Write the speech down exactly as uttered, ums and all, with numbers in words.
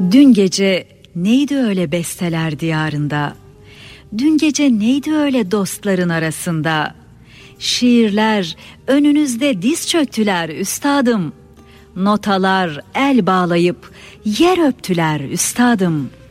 Dün gece neydi öyle besteler diyarında? Dün gece neydi öyle dostların arasında? Şiirler önünüzde diz çöktüler üstadım. Notalar el bağlayıp yer öptüler üstadım.